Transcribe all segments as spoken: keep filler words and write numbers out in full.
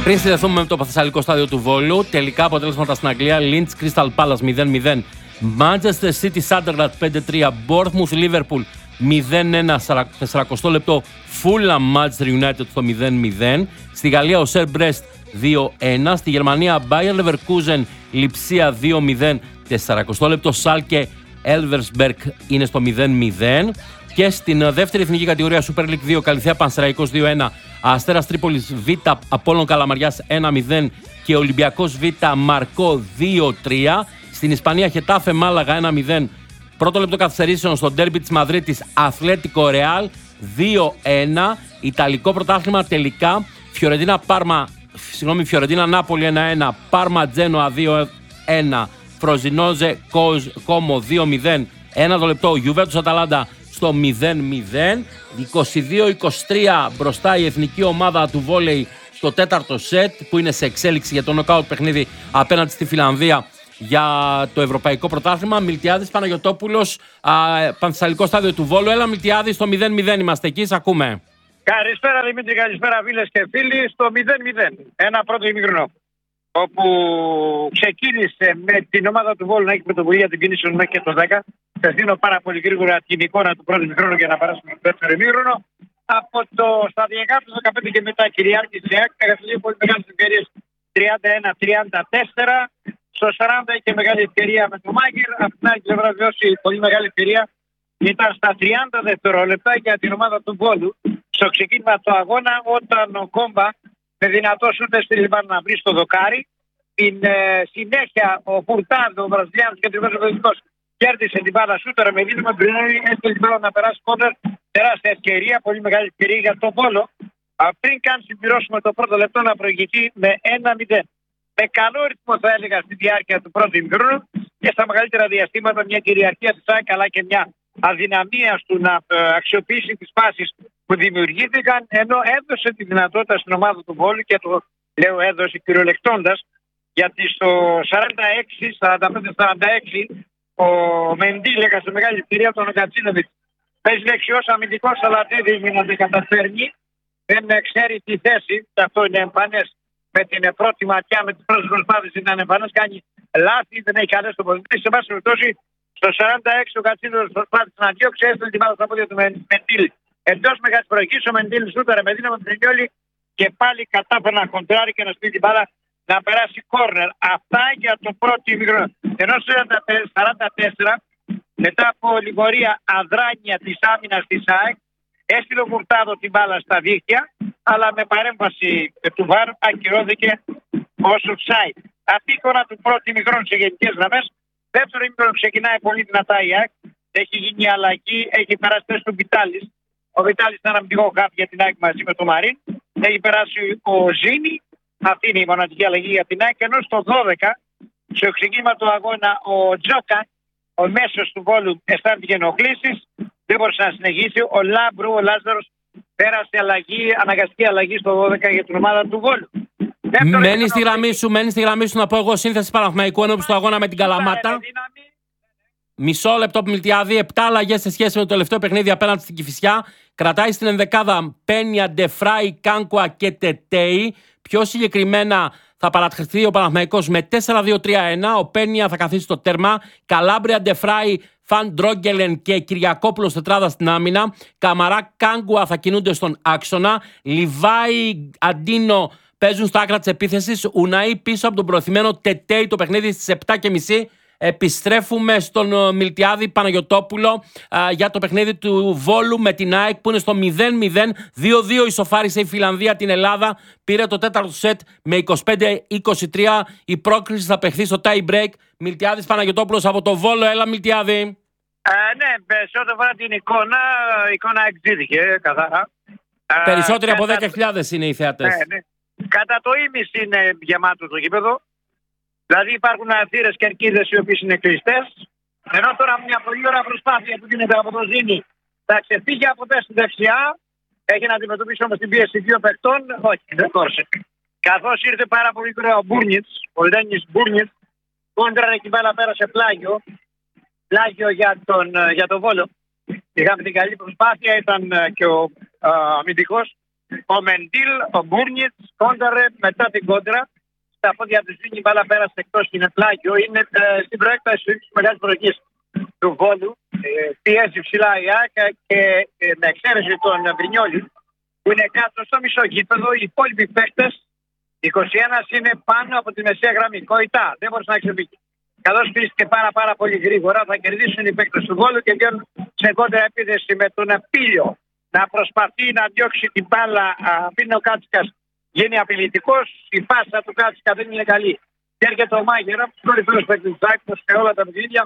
Πριν συνδεθούμε με το Παθεσσαλικό στάδιο του Βόλου, τελικά αποτέλεσματα στην Αγγλία: Leeds Crystal Palace μηδέν μηδέν, Manchester City Sunderland πέντε τρία, Bournemouth Liverpool μηδέν ένα, σαράντα λεπτό, Fulham Manchester United στο μηδέν μηδέν. Στη Γαλλία ο Serb Brest δύο ένα, στη Γερμανία Bayer Leverkusen Lipsia δύο μηδέν, σαράντα λεπτό, Schalke Elversberg είναι στο μηδέν μηδέν. Και στην δεύτερη εθνική κατηγορία Super League δύο, Καλυθέα Πανσεραϊκός δύο ένα, Αστέρας Τρίπολης Β, Απόλλων Καλαμαριάς ένα μηδέν και Ολυμπιακός Β Μαρκό δύο τρία. Στην Ισπανία Χετάφε Μάλαγα ένα μηδέν. Πρώτο λεπτό καθυστερήσεων στο ντέρμπι της Μαδρίτης Αθλέτικο Ρεάλ δύο ένα. Ιταλικό πρωτάθλημα τελικά Φιωρεντίνα Πάρμα, συγγνώμη, Φιωρεντίνα Νάπολη ένα ένα, Πάρμα Τζένοα δύο ένα, Φροζινόζε Κόμο δύο μηδέν. Ένα το λεπτό Γιουβέντους Αταλάντα στο μηδέν μηδέν. είκοσι δύο είκοσι τρία μπροστά η εθνική ομάδα του βόλεϊ στο τέταρτο σετ, που είναι σε εξέλιξη για το νοκάουτ παιχνίδι απέναντι στη Φιλανδία για το Ευρωπαϊκό Πρωτάθλημα. Μιλτιάδης Παναγιωτόπουλος, Πανθεσσαλικό στάδιο του Βόλου. Έλα Μιλτιάδη, στο μηδέν μηδέν είμαστε εκεί, σ' ακούμε. Καλησπέρα Δημήτρη, καλησπέρα φίλες και φίλοι. Στο μηδέν μηδέν, ένα πρώτο ημίχρονο, όπου ξεκίνησε με την ομάδα του Βόλου να έχει πρωτοβουλία την κίνηση μέχρι και το δέκα. Σα δίνω πάρα πολύ γρήγορα την εικόνα του πρώτου ημίχρονου για να περάσουμε στο δεύτερο ημίχρονο. Από το σταδιακά του δεκαπέντε και μετά κυριάρχησε έκανε δύο πολύ μεγάλες ευκαιρίες, τριάντα ένα τριάντα τέσσερα. Στο σαράντα και μεγάλη ευκαιρία με τον Μάγκερ. Από την άλλη πλευρά βιώσει πολύ μεγάλη ευκαιρία ήταν στα τριάντα δευτερόλεπτα για την ομάδα του Βόλου στο ξεκίνημα του αγώνα, όταν ο Κόμπα με δυνατό σούτε στη Λιβάνα να βρει στο δοκάρι. Την ε, συνέχεια ο Φουρτάδο, ο Βραζιλιάνος και ο Βραζιλιάνος κέρδισε την μπάλα σούτερ με δίδυμο Μπρινέλη, έστειλε την μπάλα να περάσει κόντερ. Τεράστια ευκαιρία, πολύ μεγάλη ευκαιρία για τον Βόλο. Πριν καν συμπληρώσουμε το πρώτο λεπτό να προηγηθεί με ένα μηδέν. Με καλό ρυθμό θα έλεγα στη διάρκεια του πρώτου ημιχρόνου και στα μεγαλύτερα διαστήματα μια κυριαρχία της ΑΕΚ αλλά και μια αδυναμία του να αξιοποιήσει τις φάσεις που δημιουργήθηκαν, ενώ έδωσε τη δυνατότητα στην ομάδα του Βόλου, και το λέω έδωσε κυριολεκτώντας, γιατί στο σαράντα έξι σαράντα πέντε σαράντα έξι ο Μεντίλ έκανε μεγάλη ευκαιρία από τον Κατσίνοβιτς. Παίζει δεξιός αμυντικός, αλλά δεν δείχνει να την καταφέρνει. Δεν ξέρει τη θέση, και αυτό είναι εμφανές. Με την πρώτη ματιά, με τις πρώτες προσπάθειες ήταν εμφανές, κάνει λάθη, δεν έχει καλές τοποθετήσεις. Σε βάση περιπτώσει, στο σαράντα έξι ο Κατσίνοβιτς προσπάθησε να διώξει, έστειλε την μπάλα στα πόδια του Μεντίλ. Εντός μεγάλης προηγής, ο Μεντίλ σούταρε με δύναμη του Τρινιόλη και πάλι κατάφερε να κοντράρει και να στείλει την μπάλα να περάσει κόρνερ. Αυτά για το πρώτο ημίχρονο. Ενώ στο σαράντα τέσσερα, μετά από λιγορία αδράνεια της άμυνας της ΑΕΚ, έστειλε ο Μουρτάδο την μπάλα στα δίχτυα, αλλά με παρέμβαση του βαρ ακυρώθηκε ως offside. Αυτή η εικόνα του πρώτου ημιχρόνου σε γενικές γραμμές. Δεύτερο ημίχρονο ξεκινάει πολύ δυνατά η ΑΕΚ. Έχει γίνει αλλαγή, έχει περάσει θέση του Βιτάλης. Ο Βιτάλης ήταν αμυντικό χάφι για την ΑΕΚ μαζί με τον Μαρίν. Έχει περάσει ο Ζήνη. Αυτή είναι η μοναδική αλλαγή για την ΑΕΚ. Ενώ στο δώδεκα, στο ξεκίνημα του αγώνα, ο Τζόκα, ο μέσος του Βόλου, αισθάνθηκε ενοχλήσεις. Δεν μπορούσε να συνεχίσει. Ο Λάμπρου, ο Λάζαρος, πέρασε αλλαγή, αναγκαστική αλλαγή στο δώδεκα για την ομάδα του Βόλου. Μένει στη γραμμή σου, μένει στη γραμμή σου να πω εγώ σύνθεση Παναθηναϊκού ενώπιση του αγώνα με την Καλαμάτα. Μισό λεπτό, Μιλτιάδη. Επτά αλλαγές σε σχέση με το τελευταίο παιχνίδι απέναντι στην Κηφισιά. Κρατάει στην ενδεκάδα Πένια, Ντεφράι, Κάνκουα και Τετέι. Πιο συγκεκριμένα θα παρατηρηθεί ο Παναθηναϊκός με τέσσερα δύο τρία ένα. Ο Πένια θα καθίσει στο τέρμα. Καλάμπρια, Ντεφράι, Φαν Ντρόγκελεν και Κυριακόπουλος τετράδα στην άμυνα. Καμαρά, Κάγκουα θα κινούνται στον άξονα. Λιβάι, Αντίνο παίζουν στα άκρα της επίθεσης. Ουναή πίσω από τον προωθημένο Τετέι το παιχνίδι στις επτά και μισή. Επιστρέφουμε στον Μιλτιάδη Παναγιωτόπουλο α, για το παιχνίδι του Βόλου με την ΑΕΚ που είναι στο μηδέν μηδέν. δύο δύο ισοφάρισε η Φιλανδία την Ελλάδα. Πήρε το τέταρτο σετ με είκοσι πέντε είκοσι τρία. Η πρόκριση θα παιχθεί στο tie break. Μιλτιάδης Παναγιωτόπουλος από το Βόλο. Έλα Μιλτιάδη. Ε, ναι, σε ό,τι αφορά την εικόνα, η εικόνα εξήθηκε καθαρά. Περισσότεροι ε, από δέκα χιλιάδες είναι οι θεατές. Ναι, ναι. Κατά το ίμιση είναι γεμάτο το γήπεδο. Δηλαδή υπάρχουν θύρες και κερκίδες οι οποίες είναι κλειστές. Ενώ τώρα μια πολύ ωραία προσπάθεια που γίνεται από το Ζήνη θα ξεφύγει από τέσσερα δεξιά. Έχει να αντιμετωπίσει όμως την πίεση δύο παιχτών. Όχι, δεν κόρσε. Καθώς ήρθε πάρα πολύ γρήγορα ο Μπούρνιτς, ο Λένις Μπούρνιτς, κόντραρε και μπάλα πέρασε πλάγιο. Πλάγιο για τον, για τον Βόλο. Είχαμε την καλή προσπάθεια, ήταν και ο αμυντικός. Ο Μεντίλ, ο Μπούρνιτς, κόνταρε μετά την κόντρα. Στα πόδια του Ζήνη, η μπάλα πέρασε εκτός, είναι πλάγιο. Είναι ε, στην προέκταση της μεγάλης προοχής του Βόλου. Ε, πιέζει ψηλά η ΆΚΑ και ε, με εξαίρεση τον Μπρινιόλη, που είναι κάτω στο μισό γήπεδο. Οι υπόλοιποι παίκτες, είκοσι ένα, είναι πάνω από τη μεσαία γραμμή. Κοητά, δεν μπορούσε να ξεφύγει. Καθώς πίστηκε πάρα, πάρα πολύ γρήγορα, θα κερδίσουν οι παίκτες του Βόλου και βγαίνουν σε κόντρα επίθεση με τον Πίλιο να προσπαθεί να διώξει την μπάλα. Πριν ο Κάτσικας γίνει απειλητικός, η πάσα του Κάτσικα δεν είναι καλή. Και έρχεται ο Μάγερα, που κορυφαίος παίκτης σε όλα τα παιχνίδια.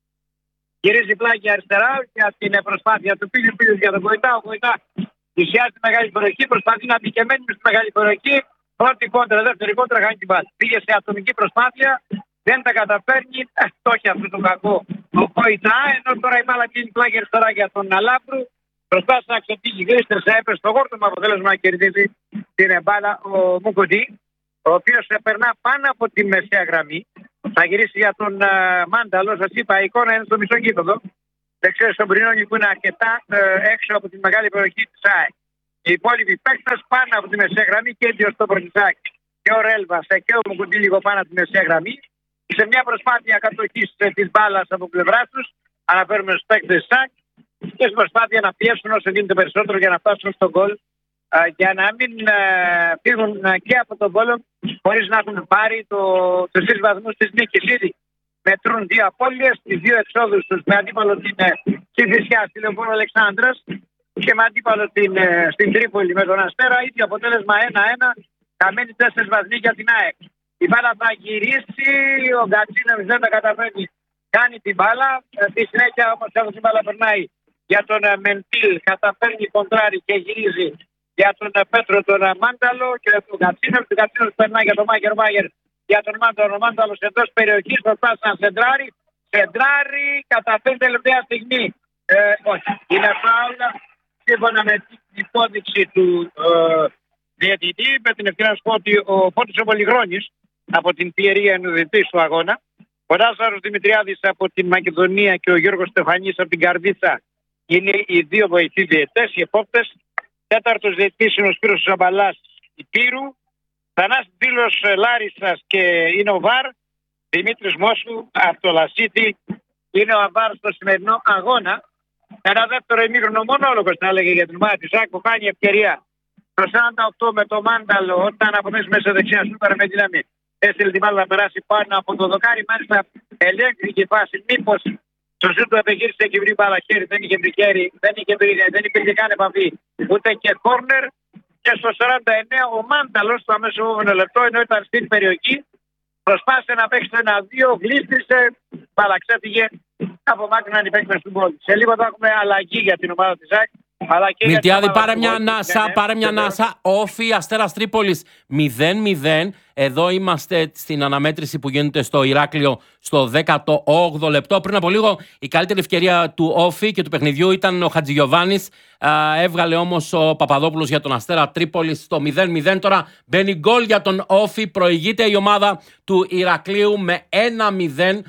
Γυρίζει πλάγια αριστερά για την προσπάθεια του Πίλιου. Πίλιου για τον Κοητά. Ο Κοητά πλησιάζει τη μεγάλη περιοχή, προσπαθεί να μπει και μένει στη μεγάλη περιοχή. Πρώτη κόντρα, δεύτερη κόντρα, χάνει την μπάλα. Πήγε σε ατομική προσπάθεια, δεν τα καταφέρνει. Ε, το έχει αυτό το κακό ο Κοητά. Ενώ τώρα η μπάλα πίνει πλάγια αριστερά για τον Αλάμπρου. Προσπάθησε να ξεφύγει, γλίστρεσε, έπεσε στο γόρτο με αποτέλεσμα να κερδίζει την μπάλα ο Μουκοντή, ο οποίος περνά πάνω από τη μεσαία γραμμή. Θα γυρίσει για τον uh, Μάνταλο. Σας είπα, η εικόνα είναι στο μισό γήπεδο. Δεξιός στον Πρινόνι που είναι αρκετά uh, έξω από τη μεγάλη περιοχή της ΑΕΚ. Οι υπόλοιποι παίκτες πάνω από τη μεσαία γραμμή και έτσι στο Πρωτισάκι. Και ο Ρέλβας και ο Μουκοντή λίγο πάνω από τη μεσαία γραμμή. Σε μια προσπάθεια κατοχής της μπάλας από πλευρά τους, αναφέρουμε στους παίκτες της ΑΕΚ, και στην προσπάθεια να πιέσουν όσο γίνεται περισσότερο για να φτάσουν στον γκολ, για να μην φύγουν και από τον γκολ χωρίς να έχουν πάρει το, τους τρεις βαθμούς της νίκης. Ήδη μετρούν δύο απώλειες, τις δύο εξόδους τους με αντίπαλο την Κηφισιά στη Λεωφόρο Αλεξάνδρας και με αντίπαλο την, στην Τρίπολη με τον Αστέρα. Ίδιο αποτέλεσμα ένα ένα, χαμένοι τέσσερις βαθμοί για την ΑΕΚ. Η μπάλα θα γυρίσει, ο Γκατσίνοβιτς δεν τα καταφέρνει, κάνει την μπάλα. Στη συνέχεια όμως αυτή την μπάλα περνάει για τον Μεντίλ, καταφέρνει κοντράρι και γυρίζει για τον Πέτρο τον Μάνταλο και τον Γκατσίνοβιτς. Ο Γκατσίνοβιτς περνάει για τον Μάγερ, Μάγερ για τον Μάνταλο. Ο Μάνταλος εντός περιοχής προσπάθησε να σεντράρει. Σεντράρει, καταφέρνει τελευταία στιγμή. Ε, όχι, είναι φάουλα σύμφωνα με την υπόδειξη του ε, διαιτητή. Με την ευκαιρία να σου πω ότι ο Φώτης ο Πολυγρόνης από την Πιερία είναι ο διαιτητής του αγώνα. Ο Λάζαρος Δημητριάδης από την Μακεδονία και ο Γιώργος Στεφανής από την Καρδίτσα είναι οι δύο βοηθοί διαιτητές, οι επόπτες. Τέταρτος διαιτητής είναι ο Σπύρος Ζαμπαλάς Υπήρου. Θανάσης Δήλος Λάρισσας και είναι ο Βαρ. Δημήτρης Μόσου από το Λασίτη είναι ο Βαρ στο σημερινό αγώνα. Ένα δεύτερο ημίχρονο μονόλογος θα έλεγε για την ομάδα της ΑΕΚ που κάνει ευκαιρία το σαράντα οκτώ με το Μάνταλο όταν αποθέσει μέσα δεξιά σούπερ με δύναμη. Έστειλε την μπάλα να περάσει πάνω από το δοκάρι. Μάλιστα ελέγχθηκε η φάση. Μήπως το ζούτο του επιχείρησε και βρει μπάλα χέρι. Δεν είχε βρει χέρι. Δεν, είχε βρει, δεν υπήρχε καν επαφή. Ούτε και κόρνερ. Και στο σαράντα εννέα ο Μάνταλος στο αμέσως επόμενο λεπτό, ενώ ήταν στην περιοχή, προσπάθησε να παίξει ένα δύο. Γλίστρισε. Μπάλα ξέφυγε. Απομάκρυναν οι παίκτες του γκολ. Σε λίγο θα έχουμε αλλαγή για την ομάδα της ΑΕΚ. Μιλτιάδη, πάρε μια ανάσα, πάρε μια ανάσα. Όφι Αστέρας Τρίπολης μηδέν μηδέν. Εδώ είμαστε στην αναμέτρηση που γίνεται στο Ηράκλειο στο δέκατο όγδοο λεπτό. Πριν από λίγο η καλύτερη ευκαιρία του Όφι και του παιχνιδιού ήταν ο Χατζηγιοβάνης. Έβγαλε όμως ο Παπαδόπουλος για τον Αστέρα Τρίπολης στο μηδέν μηδέν. Τώρα μπαίνει γκολ για τον Όφι. Προηγείται η ομάδα του Ηρακλείου με ένα μηδέν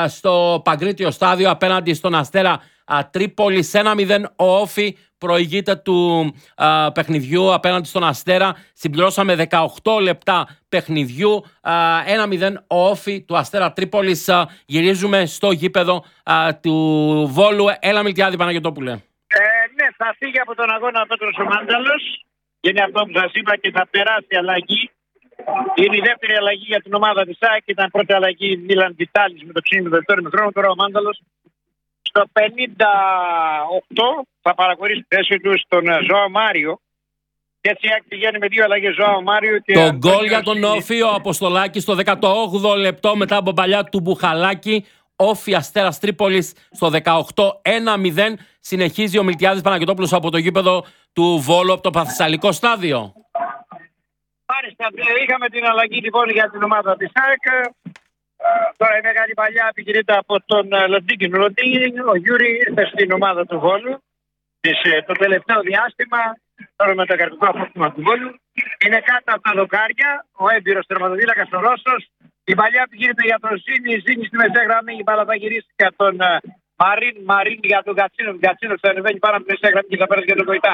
στο Παγκρίτιο Στάδιο απέναντι στον Αστέρα Τρίπολης. ένα μηδέν ο Όφι προηγείται του α, παιχνιδιού απέναντι στον Αστέρα. Συμπληρώσαμε δεκαοκτώ λεπτά παιχνιδιού. ένα μηδέν ο Όφι του Αστέρα Τρίπολης. Α, γυρίζουμε στο γήπεδο α, του Βόλου. Έλα Μιλτιάδη Παναγιωτόπουλε. Ε, ναι, θα φύγει από τον αγώνα ο Πέτρος ο Μάνταλος. Είναι αυτό που σας είπα και θα περάσει αλλαγή. Είναι η δεύτερη αλλαγή για την ομάδα της ΑΕΚ. Ήταν πρώτη αλλαγή Μίλαν Βιτάλης με το ξύνη του δεύτερου χρόνου. Τώρα ο Μάνταλος στο πενήντα οκτώ θα παραχωρήσει τη θέση του στον Ζωάο Μάριο. Και έτσι πηγαίνει με δύο αλλαγές Ζωάο Μάριο. Και το γκολ για τον Όφι, ο Αποστολάκης στο δέκατο όγδοο λεπτό μετά από παλιά του Μπουχαλάκη. Όφι Αστέρας Τρίπολης στο δεκαοκτώ ένα μηδέν. Συνεχίζει ο Μιλτιάδης Παναγιωτόπουλος από το γήπεδο του Βόλου από το Παθησσαλικό Στάδιο. Μάλιστα, είχαμε την αλλαγή λοιπόν για την ομάδα της ΑΕΚ. Τώρα η μεγάλη παλιά επικοινείται από τον Λοντίνγκιν. Ο Γιούρι ήρθε στην ομάδα του Βόλου το τελευταίο διάστημα. Τώρα με το καρπικό απόκτημα του Βόλου. Είναι κάτω από τα δοκάρια. Ο έμπειρος τερματοφύλακας ο Ρώσος. Η παλιά επικοινείται για τον Ζήνη. Ζήνη στη μεσαία γραμμή. Η μπάλα θα γυρίσει για τον Μαρίν. Μαρίν για τον Γκατσίνο. Γκατσίνο θα ανεβαίνει πάνω από τη μεσαία γραμμή και θα πέρασε για τον Κοητά.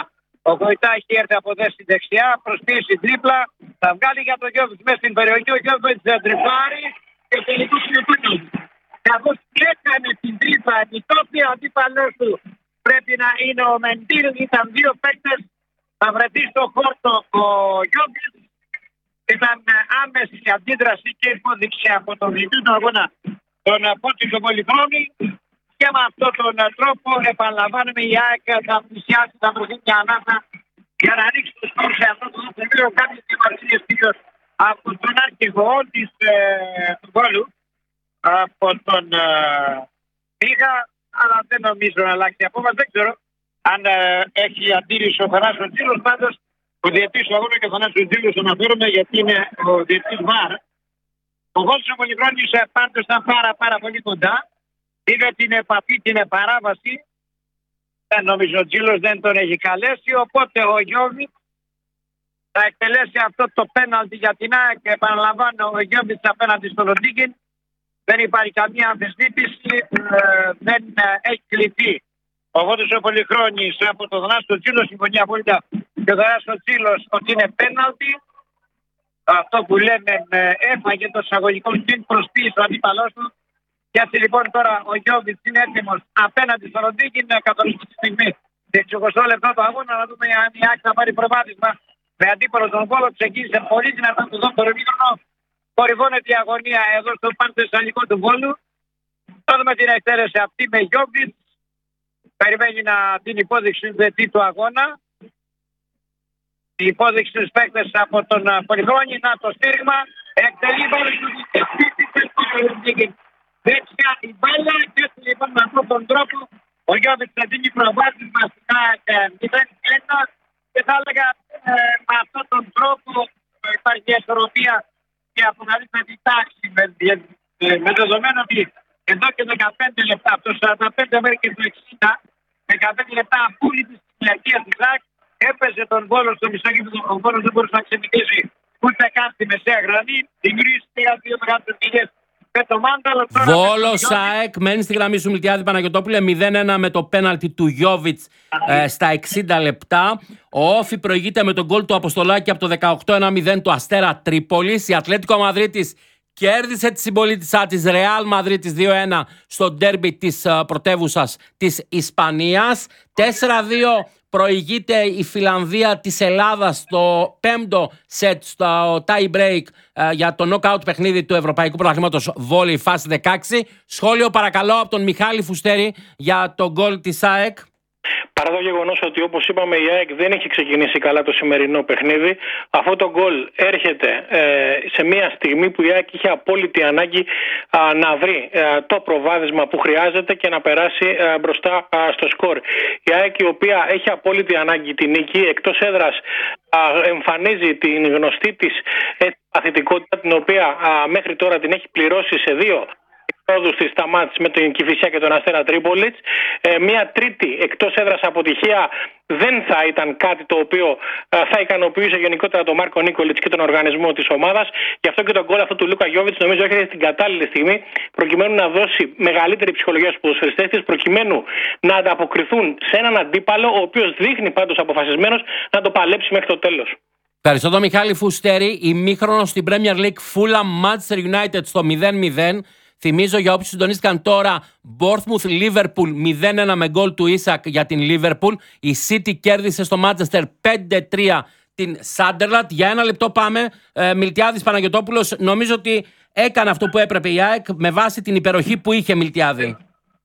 Ο Κοϊτά έχει έρθει από δέση δεξιά, προσπίσει τρίπλα, θα βγάλει για τον Γιώβιτς μέσα στην περιοχή. Ο Γιώβιτς θα τριπάρει και τελικώς είναι πάνω. Καθώς έκανε την τρύπα, η τόπη αντίπαλος του πρέπει να είναι ο Μεντήλ. Ήταν δύο παίκτες, θα βρεθεί στο χόρτο ο Γιώβιτς. Ήταν άμεση η αντίδραση και υπόδειξη από τον διαιτητή του αγώνα, τον Πότσικο Πολυχρόνη. Και με αυτόν τον τρόπο επαναλαμβάνουμε η ΑΕΚ θα πλησιάσει, θα βρεθεί μια ανάσα για να ρίξει το σκορ σε αυτό το σημείο. Κάποιες διαμαρτυρίες κυρίως από τον αρχηγό της ε, του Βόλου, από τον Πήγα, ε, αλλά δεν νομίζω να αλλάξει η απόφαση. Δεν ξέρω αν ε, έχει αντίρρηση ο Θανάσιος Τζίλος. Πάντως ο διαιτητής του αγώνα και ο Θανάσιος Τζίλος αναφέρομαι γιατί είναι ο διαιτητής ΒΑΡ. Ο Βόλος ο Πολυχρόνης πάντως ήταν πάρα, πάρα πολύ κοντά. Είδε την επαφή, την παράβαση. Δεν νομίζω ο Τζίλος δεν τον έχει καλέσει. Οπότε ο Γιώβιτς θα εκτελέσει αυτό το πέναλτι για την ΑΕΚ. Και επαναλαμβάνω, ο Γιώβιτς απέναντι στον Ροντίγκιν. Δεν υπάρχει καμία αμφισβήτηση. Ε, δεν ε, έχει κληθεί ο Βόλος ο Πολυχρόνης από τον Θανάσιο Τζίλο. Συμφωνεί απόλυτα και ο Θανάσιο Τζίλος ότι είναι πέναλτι. Αυτό που λέμε ε, έφαγε το εισαγωγικό στην προσποίηση ο αντίπαλός του. Και έτσι λοιπόν τώρα ο Γιώβιτς είναι έτοιμος απέναντι στο Ροντίγκιν να καθορίσει τη στιγμή. Σε εικοστό λεπτό του αγώνα να δούμε αν η ΑΕΚ θα πάρει προβάδισμα. Με αντίπαλο τον Βόλο ξεκίνησε πολύ δυνατά το δεύτερο ημίχρονο. Κορυφώνεται η αγωνία εδώ στο Πανθεσσαλικό του Βόλου. Θα δούμε την εκτέλεση αυτή με Γιώβιτς. Περιμένει να την υπόδειξη του διαιτητή του αγώνα. Η υπόδειξη στους παίκτες από τον Πολυχρόνη. Να το στήριγμα. Εκτελεί μπάλα του Ροντίγκιν. Δέξια η μπάλα και έτσι λοιπόν με αυτόν τον τρόπο ο Γιώβιτς θα δίνει προβάδισμα στα μηδέν ένα και θα έλεγα ε, με αυτόν τον τρόπο υπάρχει ισορροπία και αποκαλύπτει τη τάξη με, ε, με δεδομένο ότι εδώ και δεκαπέντε λεπτά από το σαράντα πέντε μέχρι και το εξήντα δεκαπέντε λεπτά απόλυτη κυριαρχία της ΑΕΚ έπαιζε τον Βόλο στο μισό γήπεδο. Ο Βόλος δεν μπορούσε να ξενικήσει ούτε καν στη μεσαία γραμμή. Δημιουργήθηκε δύο μεγάλες ευκαιρίες. Βόλος ΑΕΚ μένει στη γραμμή σου, Μιλτιάδη Παναγιωτόπουλε, μηδέν ένα με το πέναλτι του Γιώβιτς ε, στα εξήντα λεπτά. Ο Όφι προηγείται με τον γκολ του Αποστολάκη από το δεκαοκτώ ένα μηδέν του Αστέρα Τρίπολης. Η Ατλέτικο Μαδρίτης κέρδισε τη συμπολίτησά της Ρεάλ Μαδρίτης δύο ένα στο ντέρμπι της uh, πρωτεύουσας της Ισπανίας. τέσσερα δύο προηγείται η Φιλανδία της Ελλάδας στο πέμπτο σετ στο tie break uh, για το knockout παιχνίδι του Ευρωπαϊκού Πρωταθλήματος Βόλεϊ φάση δεκαέξι. Σχόλιο παρακαλώ από τον Μιχάλη Φουστέρη για το γκολ της ΑΕΚ. Παρά το γεγονός ότι, όπως είπαμε, η ΑΕΚ δεν έχει ξεκινήσει καλά το σημερινό παιχνίδι, αυτό το γκολ έρχεται ε, σε μια στιγμή που η ΑΕΚ είχε απόλυτη ανάγκη α, να βρει α, το προβάδισμα που χρειάζεται και να περάσει α, μπροστά α, στο σκορ. Η ΑΕΚ, η οποία έχει απόλυτη ανάγκη τη νίκη, εκτός έδρας α, εμφανίζει την γνωστή της παθητικότητα, την οποία α, μέχρι τώρα την έχει πληρώσει σε δύο πρόοδους της στα μάτς με τον Κηφισιά και τον Αστέρα Τρίπολης. Ε, μια τρίτη εκτός έδρας αποτυχία δεν θα ήταν κάτι το οποίο ε, θα ικανοποιούσε γενικότερα τον Μάρκο Νίκολιτς και τον οργανισμό της ομάδας. Γι' αυτό και τον γκολ αυτού του Λούκα Γιώβιτς νομίζω έρχεται στην κατάλληλη στιγμή προκειμένου να δώσει μεγαλύτερη ψυχολογία στους ποδοσφαιριστές της, προκειμένου να ανταποκριθούν σε έναν αντίπαλο ο οποίος δείχνει πάντως αποφασισμένος να το παλέψει μέχρι το τέλος. Ευχαριστώ τον Μιχάλη Φουστέρη. Ημίχρονο στην Premier League Fulham Manchester United στο μηδέν μηδέν. Θυμίζω για όποιους συντονίστηκαν τώρα, Bournemouth Liverpool μηδέν ένα με γκολ του Ίσακ για την Liverpool. Η City κέρδισε στο Manchester πέντε τρία την Sunderland. Για ένα λεπτό πάμε. Ε, Μιλτιάδης Παναγιωτόπουλος, νομίζω ότι έκανε αυτό που έπρεπε η ΑΕΚ με βάση την υπεροχή που είχε, Μιλτιάδη.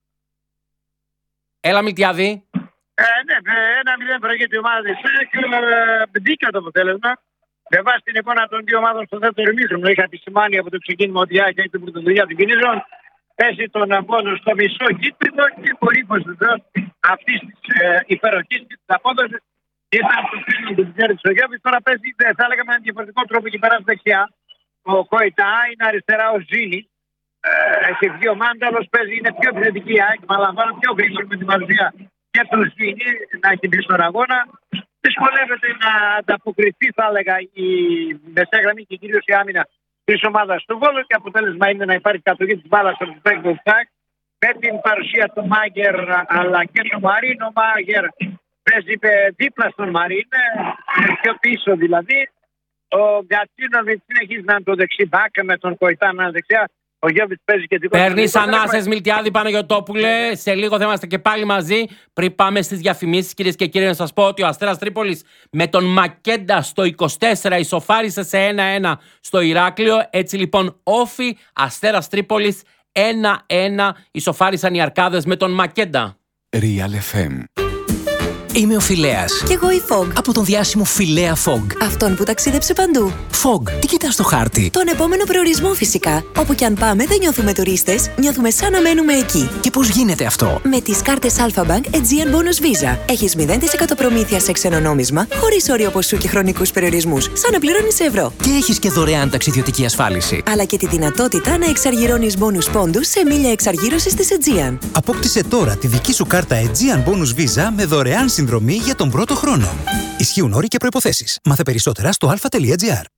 Έλα, Μιλτιάδη. Ε, ναι, ένα μηδέν προηγείται η ομάδα της ΑΕΚ. Μπήκα το αποτέλεσμα. Με βάση την εικόνα των δύο ομάδων στο δεύτερο ημίχρονο, είχα επισημάνει από το ξεκίνημα ότι η ΑΕΚ έχει την πρωτοβουλία των κινήσεων. Πέσει τον απόδοση στο μισό γήπεδο και πολύ βεβαίω αυτή τη ε, υπεροχή και τη απόδοση ήταν το φίλο του Τζέρι Σογιώβη. Τώρα παίζει, θα έλεγα, με έναν διαφορετικό τρόπο και περάσει δεξιά. Ο Κοϊτά είναι αριστερά ο Ζήνη. Ε, έχει βγει ο Μάνταλος, παίζει, είναι πιο επιθετική η ΑΕΚ. Μα λαμβάνω πιο γρήγορα με την παρουσία και του Ζήνη να έχει μπει στον αγώνα. Δυσκολεύεται να ανταποκριθεί, θα έλεγα, η μεσαία γραμμή και κυρίως η άμυνα της ομάδας του Βόλου. Και αποτέλεσμα είναι να υπάρχει κατοχή της μπάλας στο παίκτη του ΣΑΚ με την παρουσία του Μάγκερ αλλά και του Μαρίνο. Μάγκερ παίζει δίπλα στον Μαρίν, πιο πίσω δηλαδή. Ο Γκατσίνοβιτς συνεχίζει να είναι το δεξί μπακ με τον Κοϊτάνα δεξιά. Ο Γιώβιτς παίζει και δικό του. Παίρνεις ανάσες, Μιλτιάδη Παναγιωτόπουλε. Σε λίγο θα είμαστε και πάλι μαζί. Πριν πάμε στις διαφημίσεις, κυρίες και κύριοι, να σας πω ότι ο Αστέρας Τρίπολης με τον Μακέντα στο είκοσι τέσσερα ισοφάρισε σε ένα ένα στο Ηράκλειο. Έτσι λοιπόν, όφι Αστέρας Τρίπολης ένα ένα ισοφάρισαν οι Αρκάδες με τον Μακέντα. Real εφ εμ. Είμαι ο Φιλέας. Κι εγώ η Fog. Από τον διάσημο Φιλέα Fog. Αυτόν που ταξίδεψε παντού. Fog, τι κοιτάς στο χάρτη? Τον επόμενο προορισμό φυσικά. Όπου κι αν πάμε δεν νιώθουμε τουρίστες, νιώθουμε σαν να μένουμε εκεί. Και πώς γίνεται αυτό? Με τις κάρτες Alpha Bank Aegean Bonus Visa. Έχεις μηδέν τοις εκατό προμήθεια σε ξένο νόμισμα, χωρίς όριο ποσού και χρονικούς περιορισμούς, σαν να πληρώνεις ευρώ. Και έχεις και δωρεάν ταξιδιωτική ασφάλιση. Αλλά και τη δυνατότητα να εξαργυρώνεις bonus πόντους σε μίλια εξαργύρωσης της Aegean. Απόκτησε τώρα τη δική σου κάρτα Aegean Bonus Visa με δωρεάν συνδρομή για τον πρώτο χρόνο. Ισχύουν όροι και προϋποθέσεις. Μάθε περισσότερα στο αλφα τελεία τζι άρ.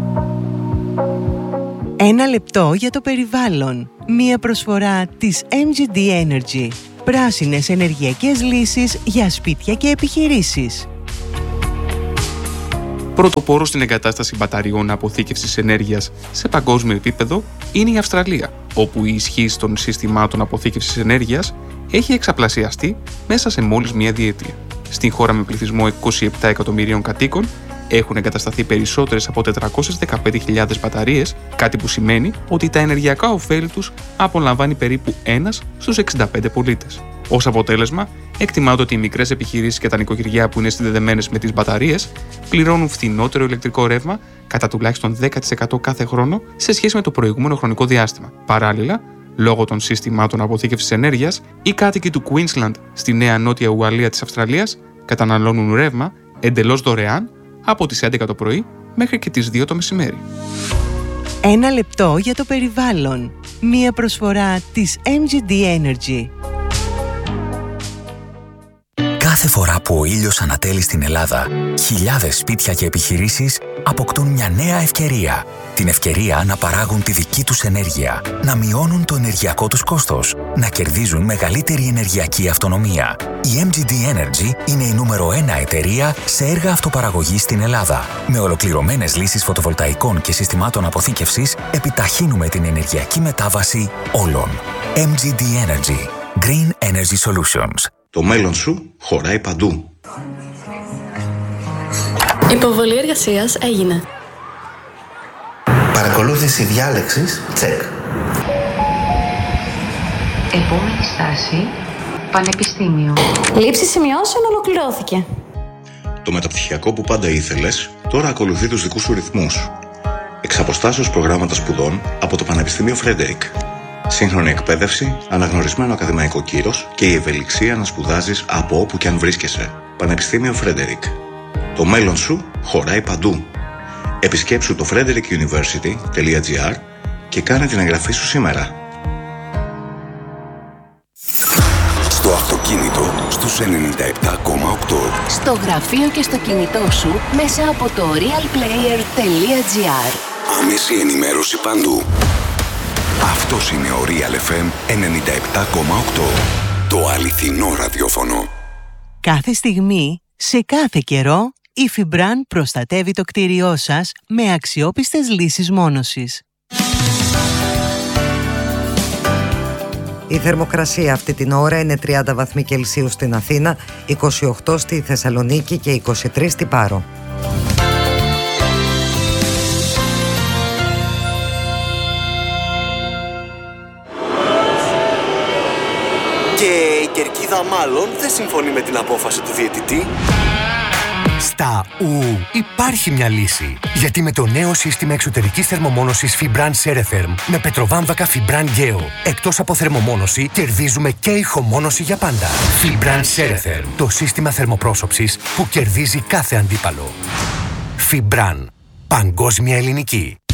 Ένα λεπτό για το περιβάλλον. Μία προσφορά της εμ τζι ντι Energy. Πράσινες ενεργειακές λύσεις για σπίτια και επιχειρήσεις. Πρωτοπόρο στην εγκατάσταση μπαταριών αποθήκευσης ενέργειας σε παγκόσμιο επίπεδο είναι η Αυστραλία, όπου η ισχύς των συστημάτων αποθήκευσης ενέργειας έχει εξαπλασιαστεί μέσα σε μόλις μία διετία. Στην χώρα με πληθυσμό είκοσι επτά εκατομμυρίων κατοίκων έχουν εγκατασταθεί περισσότερες από τετρακόσιες δεκαπέντε χιλιάδες μπαταρίες, κάτι που σημαίνει ότι τα ενεργειακά ωφέλη τους απολαμβάνει περίπου ένας στους εξήντα πέντε πολίτες. Ως αποτέλεσμα, εκτιμάται ότι οι μικρές επιχειρήσεις και τα νοικοκυριά που είναι συνδεδεμένες με τις μπαταρίες πληρώνουν φθηνότερο ηλεκτρικό ρεύμα κατά τουλάχιστον δέκα τοις εκατό κάθε χρόνο σε σχέση με το προηγούμενο χρονικό διάστημα. Παράλληλα, λόγω των συστημάτων αποθήκευσης ενέργειας, οι κάτοικοι του Queensland στη Νέα Νότια Ουαλία της Αυστραλίας καταναλώνουν ρεύμα εντελώς δωρεάν από τις έντεκα το πρωί μέχρι και τις δύο το μεσημέρι. Ένα λεπτό για το περιβάλλον. Μία προσφορά της εμ τζι ντι Energy. Κάθε φορά που ο ήλιος ανατέλει στην Ελλάδα, χιλιάδες σπίτια και επιχειρήσεις αποκτούν μια νέα ευκαιρία. Την ευκαιρία να παράγουν τη δική τους ενέργεια, να μειώνουν το ενεργειακό τους κόστος, να κερδίζουν μεγαλύτερη ενεργειακή αυτονομία. Η εμ τζι ντι Energy είναι η νούμερο ένα εταιρεία σε έργα αυτοπαραγωγής στην Ελλάδα. Με ολοκληρωμένες λύσεις φωτοβολταϊκών και συστημάτων αποθήκευσης, επιταχύνουμε την ενεργειακή μετάβαση όλων. εμ τζι ντι Energy. Green Energy Solutions. Το μέλλον σου χωράει παντού. Υποβολή εργασίας έγινε. Παρακολούθηση διάλεξης, τσεκ. Επόμενη στάση, πανεπιστήμιο. Λήψη σημειώσεων ολοκληρώθηκε. Το μεταπτυχιακό που πάντα ήθελες, τώρα ακολουθεί τους δικούς σου ρυθμούς. Εξ αποστάσεως προγράμματα σπουδών από το Πανεπιστήμιο Φρέντερικ. Σύγχρονη εκπαίδευση, αναγνωρισμένο ακαδημαϊκό κύρος και η ευελιξία να σπουδάζεις από όπου και αν βρίσκεσαι. Πανεπιστήμιο Φρέντερικ. Το μέλλον σου χωράει παντού. Επισκέψου το frederick university τελεία τζι άρ και κάνε την εγγραφή σου σήμερα. Στο αυτοκίνητο στους ενενήντα επτά κόμμα οκτώ. Στο γραφείο και στο κινητό σου μέσα από το real player τελεία τζι άρ. Άμεση ενημέρωση παντού. Αυτός είναι ο Real εφ εμ ενενήντα επτά κόμμα οκτώ. Το αληθινό ραδιόφωνο. Κάθε στιγμή, σε κάθε καιρό, η Fibran προστατεύει το κτίριό σας με αξιόπιστες λύσεις μόνωσης. Η θερμοκρασία αυτή την ώρα είναι τριάντα βαθμοί Κελσίου στην Αθήνα, είκοσι οκτώ στη Θεσσαλονίκη και είκοσι τρία στη Πάρο. Και η κερκίδα μάλλον δεν συμφωνεί με την απόφαση του διαιτητή. Στα ου υπάρχει μια λύση. Γιατί με το νέο σύστημα εξωτερικής θερμομόνωσης Fibran Ceretherm με πετροβάμβακα Fibran Geo, εκτός από θερμομόνωση, κερδίζουμε και ηχομόνωση για πάντα. Fibran Ceretherm, το σύστημα θερμοπρόσωψης που κερδίζει κάθε αντίπαλο. Fibran. Παγκόσμια ελληνική.